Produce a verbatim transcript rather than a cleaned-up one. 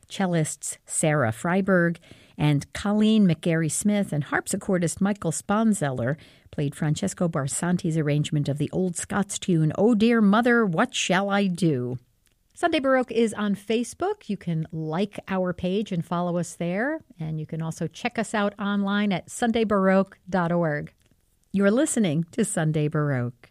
cellists Sarah Freiberg and Colleen McGarry-Smith, and harpsichordist Michael Sponzeller played Francesco Barsanti's arrangement of the old Scots tune, "Oh Dear Mother, What Shall I Do?" Sunday Baroque is on Facebook. You can like our page and follow us there. And you can also check us out online at sunday baroque dot org. You're listening to Sunday Baroque.